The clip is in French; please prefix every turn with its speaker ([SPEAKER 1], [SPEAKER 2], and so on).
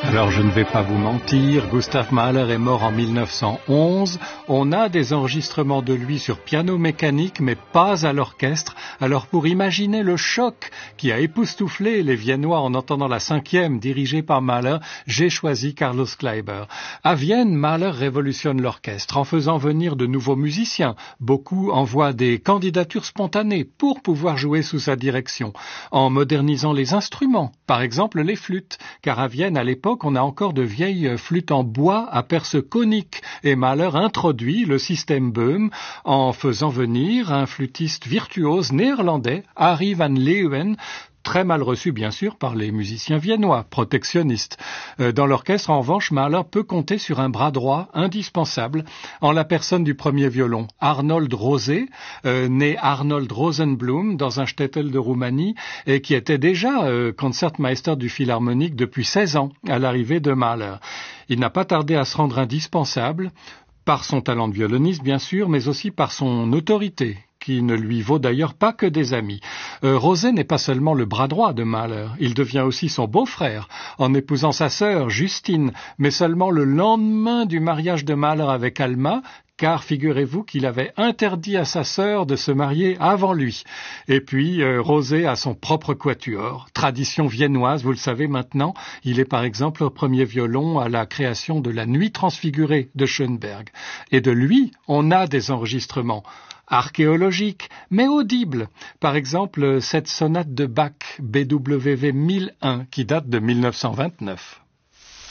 [SPEAKER 1] Alors je ne vais pas vous mentir, Gustav Mahler est mort en 1911. On a des enregistrements de lui sur piano mécanique, mais pas à l'orchestre. Alors pour imaginer le choc qui a époustouflé les Viennois en entendant la 5e dirigée par Mahler, j'ai choisi Carlos Kleiber. À Vienne, Mahler révolutionne l'orchestre en faisant venir de nouveaux musiciens. Beaucoup envoient des candidatures spontanées pour pouvoir jouer sous sa direction, en modernisant les instruments, par exemple les flûtes, car à Vienne à l'époque on a encore de vieilles flûtes en bois à perce conique et Mahler introduit le système Böhm en faisant venir un flûtiste virtuose néerlandais, Harry van Leeuwen, très mal reçu bien sûr par les musiciens viennois, protectionnistes. Dans l'orchestre, en revanche, Mahler peut compter sur un bras droit indispensable en la personne du premier violon, Arnold Rosé, né Arnold Rosenblum dans un shtetl de Roumanie et qui était déjà concertmeister du Philharmonique depuis 16 ans à l'arrivée de Mahler. Il n'a pas tardé à se rendre indispensable par son talent de violoniste bien sûr, mais aussi par son autorité, qui ne lui vaut d'ailleurs pas que des amis. Rosé n'est pas seulement le bras droit de Mahler, il devient aussi son beau-frère, en épousant sa sœur, Justine, mais seulement le lendemain du mariage de Mahler avec Alma, car figurez-vous qu'il avait interdit à sa sœur de se marier avant lui. Et puis, Rosé a son propre quatuor, tradition viennoise, vous le savez maintenant, il est par exemple au premier violon à la création de la Nuit transfigurée de Schönberg. Et de lui, on a des enregistrements archéologiques, mais audibles. Par exemple, cette sonate de Bach, BWV 1001, qui date de 1929.